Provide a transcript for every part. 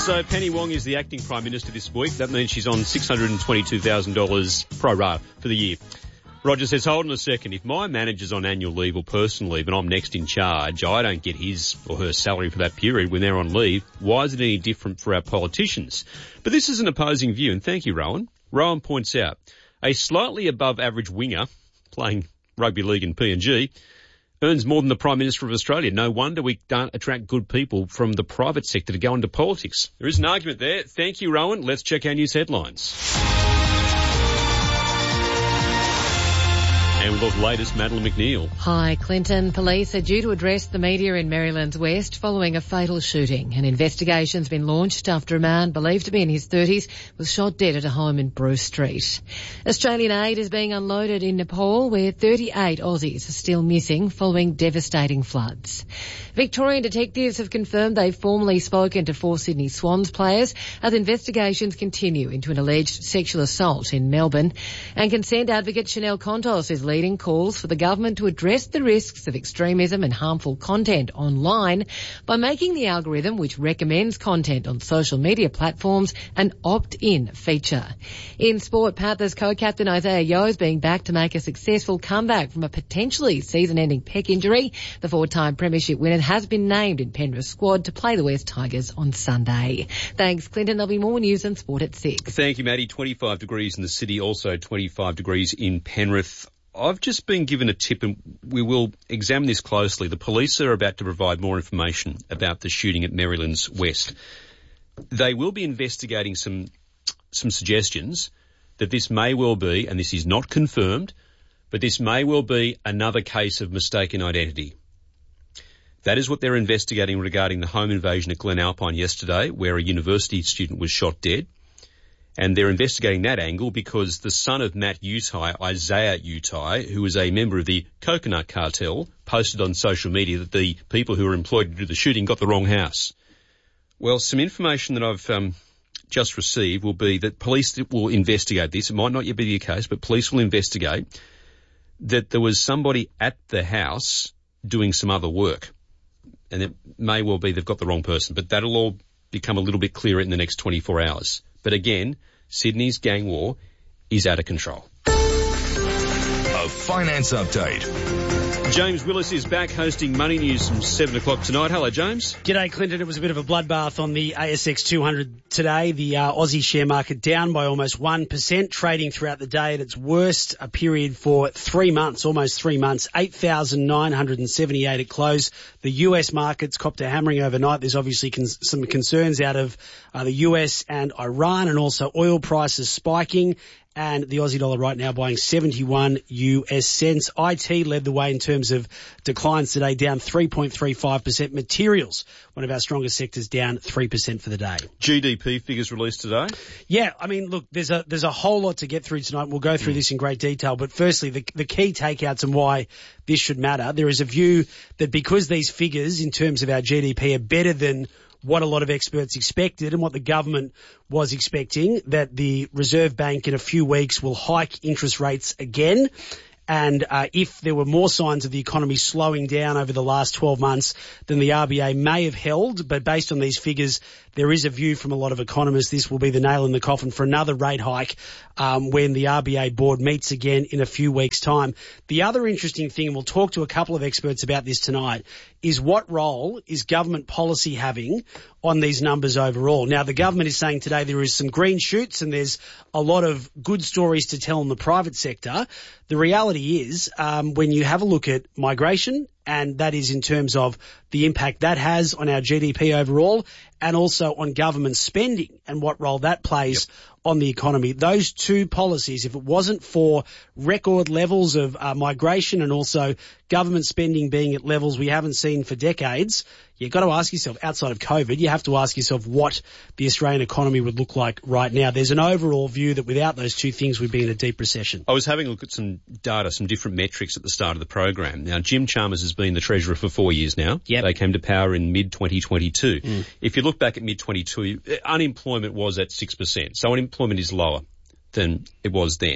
So Penny Wong is the acting Prime Minister this week. That means she's on $622,000 pro rata for the year. Roger says, hold on a second. If my manager's on annual leave or personal leave and I'm next in charge, I don't get his or her salary for that period when they're on leave. Why is it any different for our politicians? But this is an opposing view, and thank you, Rowan. Rowan points out, a slightly above average winger playing rugby league in PNG earns more than the Prime Minister of Australia. No wonder we don't attract good people from the private sector to go into politics. There is an argument there. Thank you, Rowan. Let's check our news headlines. And with the latest, Madeline McNeil. Hi, Clinton. Police are due to address the media in Maryland's West following a fatal shooting. An investigation's been launched after a man believed to be in his 30s was shot dead at a home in Bruce Street. Australian aid is being unloaded in Nepal, where 38 Aussies are still missing following devastating floods. Victorian detectives have confirmed they've formally spoken to 4 Sydney Swans players as investigations continue into an alleged sexual assault in Melbourne. And consent advocate Chanel Contos is leading calls for the government to address the risks of extremism and harmful content online by making the algorithm which recommends content on social media platforms an opt-in feature. In sport, Panthers co-captain Isaiah Yeo is being back to make a successful comeback from a potentially season-ending pec injury. The 4-time premiership winner has been named in Penrith's squad to play the West Tigers on Sunday. Thanks, Clinton. There'll be more news and sport at 6. Thank you, Maddie. 25 degrees in the city, also 25 degrees in Penrith. I've just been given a tip, and we will examine this closely. The police are about to provide more information about the shooting at Maryland's West. They will be investigating some suggestions that this may well be, and this is not confirmed, but this may well be another case of mistaken identity. That is what they're investigating regarding the home invasion at Glen Alpine yesterday, where a university student was shot dead. And they're investigating that angle because the son of Matt Utai, Isaiah Utai, who was a member of the Coconut Cartel, posted on social media that the people who were employed to do the shooting got the wrong house. Well, some information that I've just received will be that police will investigate this. It might not yet be the case, but police will investigate that there was somebody at the house doing some other work. And it may well be they've got the wrong person, but that'll all become a little bit clearer in the next 24 hours. But again, Sydney's gang war is out of control. A finance update. James Willis is back hosting Money News from 7 o'clock tonight. Hello, James. G'day, Clinton. It was a bit of a bloodbath on the ASX 200 today. The Aussie share market down by almost 1%, trading throughout the day at its worst period for 3 months, almost 3 months, 8,978 at close. The US markets copped a hammering overnight. There's obviously some concerns out of the US and Iran, and also oil prices spiking. And the Aussie dollar right now buying 71 US cents. IT led the way in terms of declines today, down 3.35%. Materials, one of our strongest sectors, down 3% for the day. GDP figures released today? Yeah, I mean, look, there's a whole lot to get through tonight. We'll go through this in great detail. But firstly, the key takeouts and why this should matter. There is a view that because these figures in terms of our GDP are better than what a lot of experts expected and what the government was expecting, that the Reserve Bank in a few weeks will hike interest rates again. And if there were more signs of the economy slowing down over the last 12 months than the RBA may have held, but based on these figures, there is a view from a lot of economists this will be the nail in the coffin for another rate hike when the RBA board meets again in a few weeks' time. The other interesting thing, and we'll talk to a couple of experts about this tonight, is what role is government policy having on these numbers overall? Now, the government is saying today there is some green shoots and there's a lot of good stories to tell in the private sector. The reality is when you have a look at migration, and that is in terms of the impact that has on our GDP overall and also on government spending and what role that plays on the economy. Those two policies, if it wasn't for record levels of migration and also government spending being at levels we haven't seen for decades, you've got to ask yourself, outside of COVID, you have to ask yourself what the Australian economy would look like right now. There's an overall view that without those two things, we'd be in a deep recession. I was having a look at some data, some different metrics at the start of the program. Now, Jim Chalmers has been the Treasurer for 4 years now. Yep. They came to power in mid-2022. If you look back at mid-22, unemployment was at 6%. So unemployment is lower than it was then.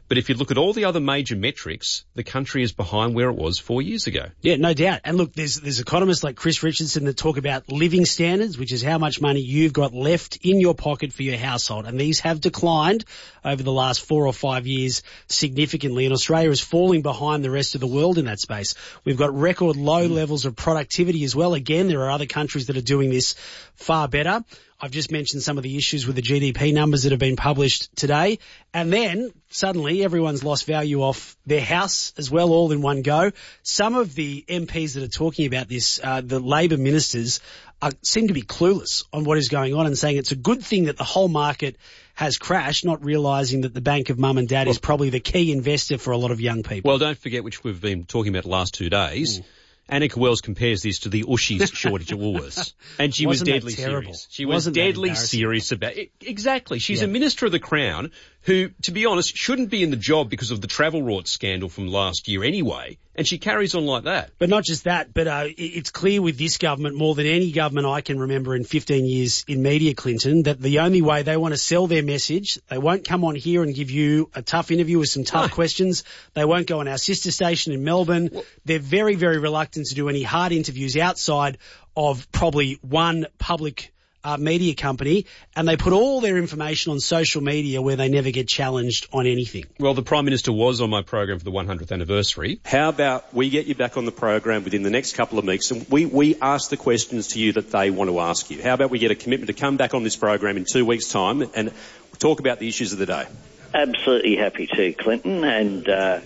But if you look at all the other major metrics, the country is behind where it was 4 years ago. Yeah, no doubt. And look, there's economists like Chris Richardson that talk about living standards, which is how much money you've got left in your pocket for your household. And these have declined over the last 4 or 5 years significantly. And Australia is falling behind the rest of the world in that space. We've got record low levels of productivity as well. Again, there are other countries that are doing this far better. I've just mentioned some of the issues with the GDP numbers that have been published today. And then suddenly everyone's lost value off their house as well, all in one go. Some of the MPs that are talking about this, the Labor ministers, seem to be clueless on what is going on and saying it's a good thing that the whole market has crashed, not realising that the bank of mum and dad is probably the key investor for a lot of young people. Well, don't forget, which we've been talking about the last 2 days, Annika Wells compares this to the Ushies shortage at Woolworths. And she was deadly serious. She was deadly serious about it. Exactly. She's a Minister of the Crown who, to be honest, shouldn't be in the job because of the travel rort scandal from last year anyway. And she carries on like that. But not just that, but it's clear with this government, more than any government I can remember in 15 years in media, Clinton, that the only way they want to sell their message, they won't come on here and give you a tough interview with some tough questions. They won't go on our sister station in Melbourne. They're very, very reluctant to do any hard interviews outside of probably one public media company, and they put all their information on social media where they never get challenged on anything. Well, the Prime Minister was on my program for the 100th anniversary. How about we get you back on the program within the next couple of weeks and we ask the questions to you that they want to ask you? How about we get a commitment to come back on this program in 2 weeks' time and talk about the issues of the day? Absolutely happy to, Clinton, and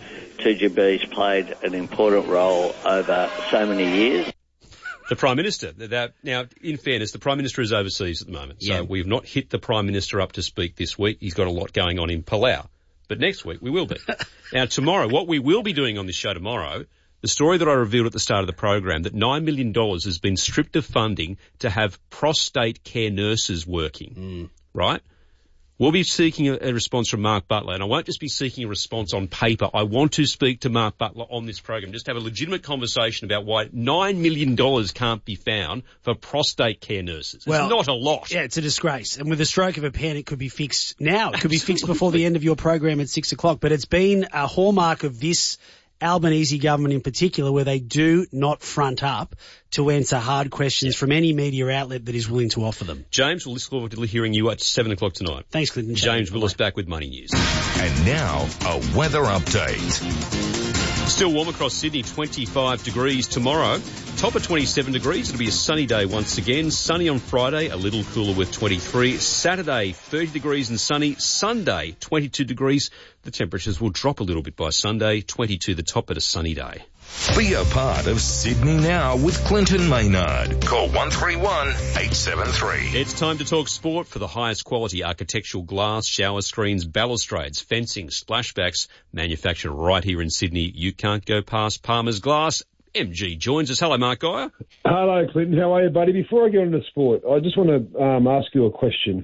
2GB's played an important role over so many years. The Prime Minister. Now, in fairness, the Prime Minister is overseas at the moment. So we've not hit the Prime Minister up to speak this week. He's got a lot going on in Palau. But next week we will be. Now, tomorrow, what we will be doing on this show tomorrow, the story that I revealed at the start of the program, that $9 million has been stripped of funding to have prostate care nurses working. Right? We'll be seeking a response from Mark Butler, and I won't just be seeking a response on paper. I want to speak to Mark Butler on this program, just have a legitimate conversation about why $9 million can't be found for prostate care nurses. It's not a lot. Yeah, it's a disgrace. And with a stroke of a pen, it could be fixed now. It could be fixed before the end of your program at 6 o'clock. But it's been a hallmark of this Albanese government in particular, where they do not front up to answer hard questions from any media outlet that is willing to offer them. James, we'll look forward to hearing you at 7 o'clock tonight. Thanks, Clinton. James Willis back with Money News. And now, a weather update. Still warm across Sydney, 25 degrees tomorrow. Top of 27 degrees. It'll be a sunny day once again. Sunny on Friday, a little cooler with 23. Saturday, 30 degrees and sunny. Sunday, 22 degrees. The temperatures will drop a little bit by Sunday. 22 the top at a sunny day. Be a part of Sydney Now with Clinton Maynard. Call 131-873. It's time to talk sport for the highest quality architectural glass, shower screens, balustrades, fencing, splashbacks, manufactured right here in Sydney. You can't go past Palmer's Glass. MG joins us. Hello, Mark Geyer. Hello, Clinton. How are you, buddy? Before I get into sport, I just want to ask you a question.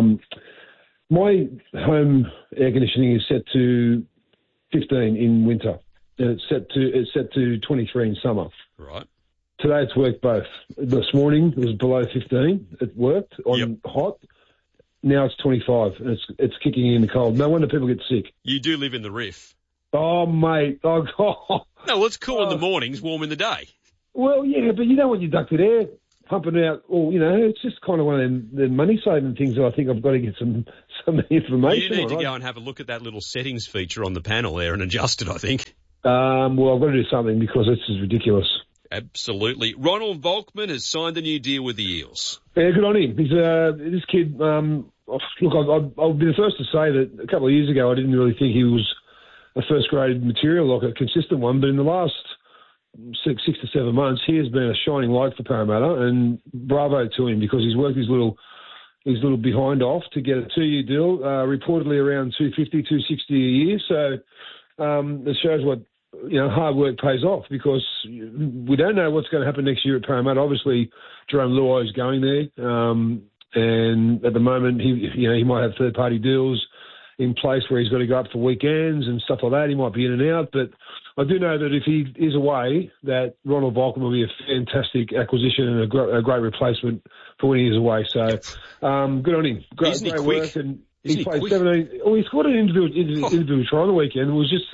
My home air conditioning is set to 15 in winter. And it's set to 23 in summer. Right. Today it's worked both. This morning it was below 15. It worked on hot. Now it's 25 and it's kicking in the cold. No wonder people get sick. You do live in the Riff. Oh, mate. Oh, God. No, well, it's cool in the mornings, warm in the day. Well, yeah, but you don't want your ducted air pumping out. Or, it's just kind of one of the money-saving things that I think I've got to get some information on. You need to go and have a look at that little settings feature on the panel there and adjust it, I think. Well, I've got to do something because this is ridiculous. Absolutely. Ronald Volkman has signed a new deal with the Eels. Yeah, good on him. He's this kid. Look, I'll be the first to say that a couple of years ago I didn't really think he was a first-grade material, like a consistent one. But in the last 6 to 7 months, he has been a shining light for Parramatta, and bravo to him because he's worked his little behind off to get a 2-year deal, reportedly around 250, 260 a year. So it shows what hard work pays off because we don't know what's going to happen next year at Parramatta. Obviously, Jerome Luai is going there, and at the moment he might have third-party deals in place where he's got to go up for weekends and stuff like that. He might be in and out, but I do know that if he is away, that Ronald Volkman will be a fantastic acquisition and a great replacement for when he is away. So good on him. Great quick? work. And Isn't he played quick? 17. Well, he scored an individual try on the weekend. It was just,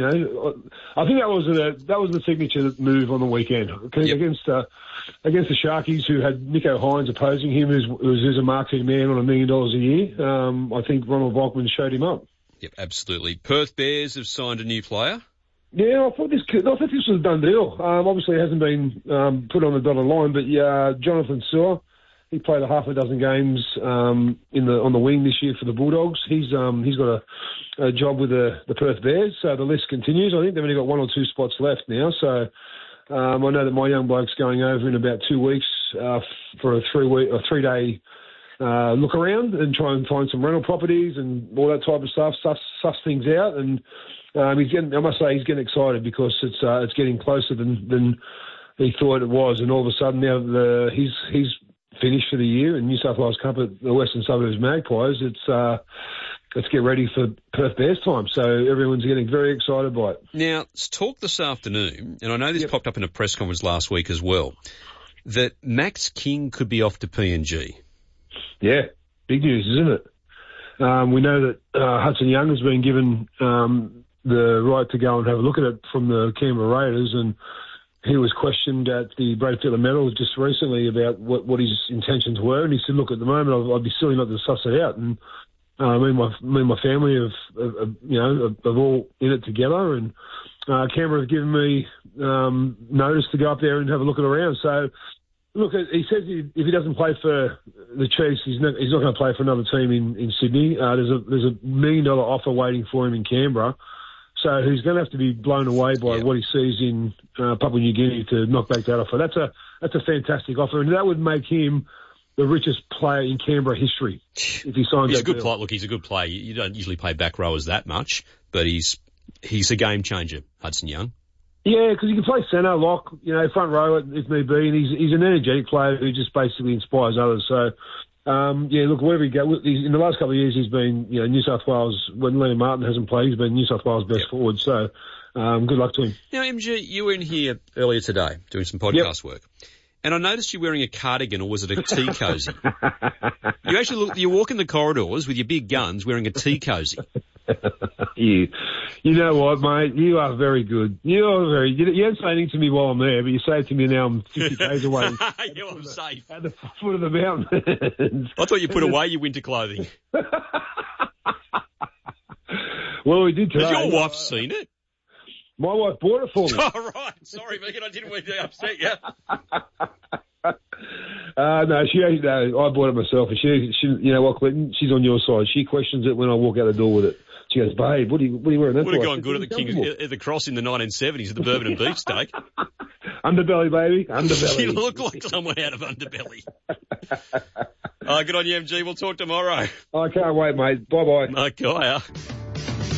I think that was the signature move on the weekend against the Sharkies, who had Nico Hines opposing him, who's a marquee man on $1 million a year. I think Ronald Volkman showed him up. Yep, absolutely. Perth Bears have signed a new player. Yeah, I thought this was a done deal. Obviously, it hasn't been put on the dotted line, but Jonathan Sewer, he played a half a dozen games on the wing this year for the Bulldogs. He's got a job with the Perth Bears, so the list continues. I think they've only got 1 or 2 spots left now. So I know that my young bloke's going over in about 2 weeks for a 3-day look around and try and find some rental properties and all that type of stuff, suss things out. And I must say, he's getting excited because it's getting closer than he thought it was. And all of a sudden now he's finished for the year in New South Wales Cup at the Western Suburbs Magpies. Let's get ready for Perth Bears time. So everyone's getting very excited by it. Now, let's talk this afternoon, and I know this popped up in a press conference last week as well, that Max King could be off to PNG. Yeah, big news, isn't it? We know that Hudson Young has been given the right to go and have a look at it from the Canberra Raiders, and he was questioned at the Brad Fittler Medal just recently about what his intentions were, and he said, "Look, at the moment, I'd be silly not to suss it out." And me and my family have all in it together, and Canberra have given me notice to go up there and have a look at around. So, look, he says if he doesn't play for the Chiefs, he's not going to play for another team in Sydney. There's a $1 million offer waiting for him in Canberra. So he's going to have to be blown away by what he sees in Papua New Guinea to knock back that offer. That's a fantastic offer, and that would make him the richest player in Canberra history if he signs. He's a good player. Look, he's a good player. You don't usually pay back rowers that much, but he's a game changer, Hudson Young. Yeah, because he can play centre, lock, front row if need be, and he's an energetic player who just basically inspires others. So. Look, wherever he goes, in the last couple of years, he's been, New South Wales, when Liam Martin hasn't played, he's been New South Wales' best forward. So, good luck to him. Now, MG, you were in here earlier today doing some podcast work, and I noticed you wearing a cardigan, or was it a tea cozy? You walk in the corridors with your big guns wearing a tea cozy. You know what, mate? You are very good. You don't say anything to me while I'm there, but you say it to me now I'm 50 k's away. I'm safe. At the foot of the mountain. I thought you put away your winter clothing. Well, we did today. Has your wife seen it? My wife bought it for me. Oh, right. Sorry, Megan, I didn't want to upset you. No, I bought it myself. And she, you know what, Clinton? She's on your side. She questions it when I walk out the door with it. She goes, babe, what are you wearing that for? Would have gone good at the Cross in the 1970s at the Bourbon and Beefsteak. Underbelly, baby. Underbelly. You look like someone out of Underbelly. Good on you, MG. We'll talk tomorrow. I can't wait, mate. Bye-bye. Okay.